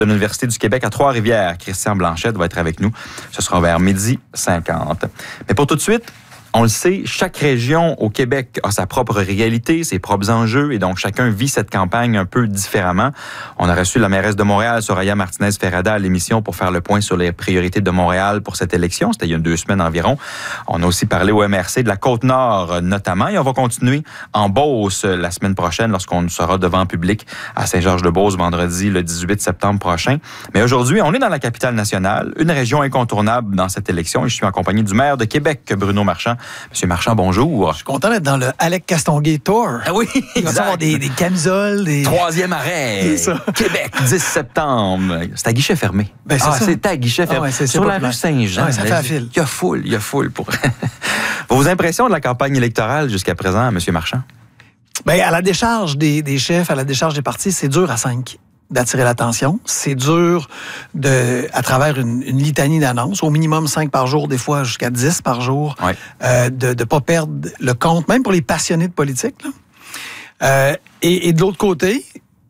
de l'Université du Québec à Trois-Rivières. Christian Blanchette va être avec nous. Ce sera vers 12h50. Mais pour tout de suite, on le sait, chaque région au Québec a sa propre réalité, ses propres enjeux, et donc chacun vit cette campagne un peu différemment. On a reçu la mairesse de Montréal, Soraya Martinez-Ferrada, à l'émission pour faire le point sur les priorités de Montréal pour cette élection. C'était il y a 2 semaines environ. On a aussi parlé au MRC de la Côte-Nord notamment, et on va continuer en Beauce la semaine prochaine lorsqu'on sera devant public à Saint-Georges-de-Beauce vendredi le 18 septembre prochain. Mais aujourd'hui, on est dans la capitale nationale, une région incontournable dans cette élection, et je suis accompagné du maire de Québec, Bruno Marchand. Monsieur Marchand, bonjour. Je suis content d'être dans le Alec Castonguay Tour. Ah oui, il va y avoir des camisoles. Des... 3e arrêt, Québec, 10 septembre. C'est à guichet fermé. Ben, c'est à guichet fermé. Ouais, sur la rue Saint-Jean. Ouais, ça fait un fil. Il y a foule pour... Vos impressions de la campagne électorale jusqu'à présent, Monsieur Marchand? Ben, à la décharge des chefs, à la décharge des partis, c'est dur à 5 d'attirer l'attention. C'est dur à travers une litanie d'annonces, au minimum 5 par jour, des fois jusqu'à 10 par jour, de ne pas perdre le compte, même pour les passionnés de politique. Là. Et de l'autre côté,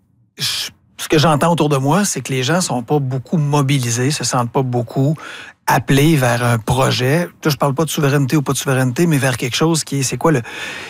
ce que j'entends autour de moi, c'est que les gens ne sont pas beaucoup mobilisés, se sentent pas beaucoup appelés vers un projet. Là, je ne parle pas de souveraineté ou pas de souveraineté, mais vers quelque chose qui est, c'est quoi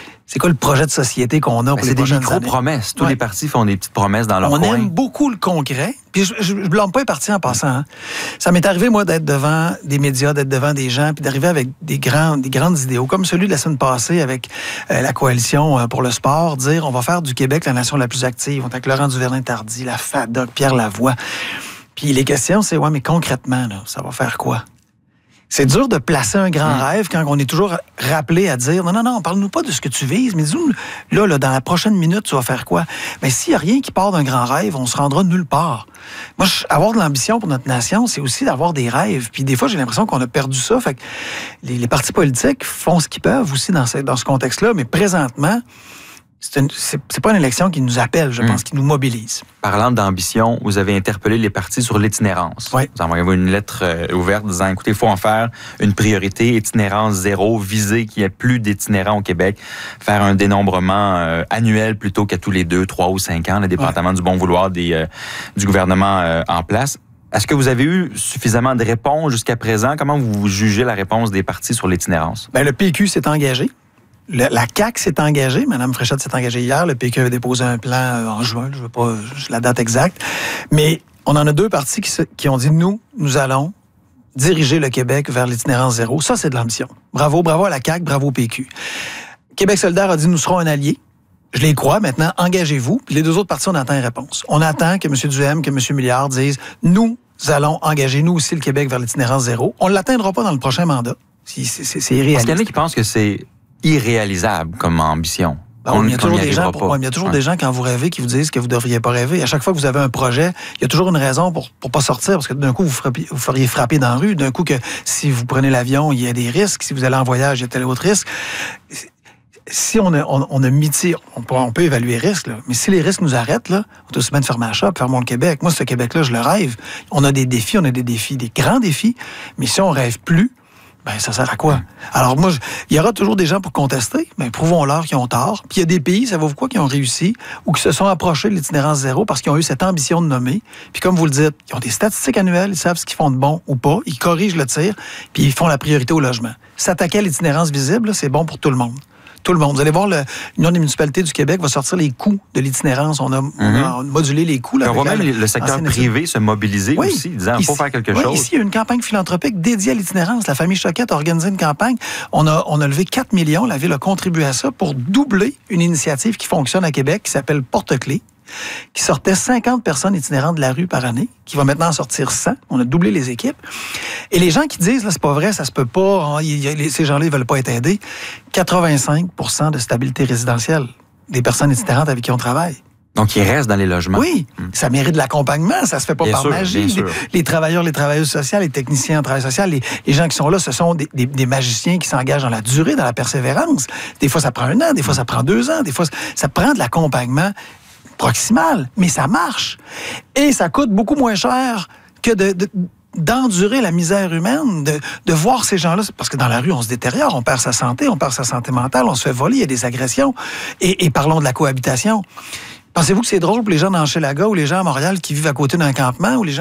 le projet de société qu'on a pour les prochaines années? C'est des micro-promesses. Tous les partis font des petites promesses dans leur coin. On aime beaucoup le concret. Puis je ne blâme pas les partis en passant. Hein. Ça m'est arrivé, moi, d'être devant des médias, d'être devant des gens, puis d'arriver avec des grandes idéaux, comme celui de la semaine passée avec la coalition pour le sport, dire on va faire du Québec la nation la plus active. On est avec Laurent Duvernay-Tardy, la FADOC, Pierre Lavoie. Puis les questions, c'est, mais concrètement, là, ça va faire quoi? C'est dur de placer un grand rêve quand on est toujours rappelé à dire non, parle-nous pas de ce que tu vises, mais dis-nous, là, dans la prochaine minute, tu vas faire quoi? Mais s'il n'y a rien qui part d'un grand rêve, on se rendra nulle part. Moi, avoir de l'ambition pour notre nation, c'est aussi d'avoir des rêves. Puis des fois, j'ai l'impression qu'on a perdu ça. Fait que les partis politiques font ce qu'ils peuvent aussi dans ce contexte-là, mais présentement, c'est pas une élection qui nous appelle, je pense, qui nous mobilise. Parlant d'ambition, vous avez interpellé les partis sur l'itinérance. Oui. Vous envoyez une lettre ouverte disant, écoutez, il faut en faire une priorité, itinérance zéro, viser qu'il n'y ait plus d'itinérants au Québec, faire un dénombrement annuel plutôt qu'à tous les 2, 3 ou 5 ans, dépendamment du bon vouloir du gouvernement en place. Est-ce que vous avez eu suffisamment de réponses jusqu'à présent? Comment vous jugez la réponse des partis sur l'itinérance? Bien, le PQ s'est engagé. La CAQ s'est engagée, Mme Fréchette s'est engagée hier, le PQ avait déposé un plan en juin, je ne veux pas la date exacte, mais on en a 2 partis qui ont dit, nous allons diriger le Québec vers l'itinérance zéro. Ça, c'est de l'ambition. Bravo à la CAQ, bravo au PQ. Québec solidaire a dit, nous serons un allié. Je les crois, maintenant, engagez-vous. Puis les 2 autres partis, on attend une réponse. On attend que M. Duhem, que M. Milliard disent, nous allons engager, nous aussi, le Québec vers l'itinérance zéro. On ne l'atteindra pas dans le prochain mandat. C'est irréaliste. Parce qu'il y en a qui pensent que c'est irréalisable comme ambition. Il y a toujours des gens, quand vous rêvez, qui vous disent que vous ne devriez pas rêver. À chaque fois que vous avez un projet, il y a toujours une raison pour ne pas sortir, parce que d'un coup, vous feriez frapper dans la rue. D'un coup, que si vous prenez l'avion, il y a des risques. Si vous allez en voyage, il y a tel autre risque. Si on a mitigé, on peut évaluer les risques, là. Mais si les risques nous arrêtent, là, on peut aussi bien fermer la shop, fermons le Québec. Moi, ce Québec-là, je le rêve. On a des défis, des grands défis. Mais si on rêve plus, ben ça sert à quoi? Alors moi, il y aura toujours des gens pour contester, mais prouvons-leur qu'ils ont tort. Puis il y a des pays, ça vaut quoi, qui ont réussi ou qui se sont approchés de l'itinérance zéro parce qu'ils ont eu cette ambition de nommer. Puis comme vous le dites, ils ont des statistiques annuelles, ils savent ce qu'ils font de bon ou pas, ils corrigent le tir, puis ils font la priorité au logement. S'attaquer à l'itinérance visible, c'est bon pour tout le monde. Tout le monde. Vous allez voir, l'Union des municipalités du Québec va sortir les coûts de l'itinérance. On a modulé les coûts. Là, on voit même le secteur privé se mobiliser aussi, disant qu'il faut faire quelque chose. Ici, il y a une campagne philanthropique dédiée à l'itinérance. La famille Choquette a organisé une campagne. On a levé 4 millions. La Ville a contribué à ça pour doubler une initiative qui fonctionne à Québec, qui s'appelle Porte-Clés, qui sortait 50 personnes itinérantes de la rue par année, qui va maintenant en sortir 100. On a doublé les équipes. Et les gens qui disent, là, c'est pas vrai, ça se peut pas, ces gens-là, ils veulent pas être aidés, 85% de stabilité résidentielle des personnes itinérantes avec qui on travaille. Donc, ils restent dans les logements. Oui, ça mérite de l'accompagnement, ça se fait pas par magie. Les travailleurs, les travailleuses sociales, les techniciens en travail social, les gens qui sont là, ce sont des magiciens qui s'engagent dans la durée, dans la persévérance. Des fois, ça prend 1 an, des fois, ça prend 2 ans, des fois, ça prend de l'accompagnement proximal, mais ça marche. Et ça coûte beaucoup moins cher que d'endurer la misère humaine, de voir ces gens-là, parce que dans la rue, on se détériore, on perd sa santé mentale, on se fait voler, il y a des agressions. Et parlons de la cohabitation. Pensez-vous que c'est drôle pour les gens dans Hochelaga ou les gens à Montréal qui vivent à côté d'un campement ou les gens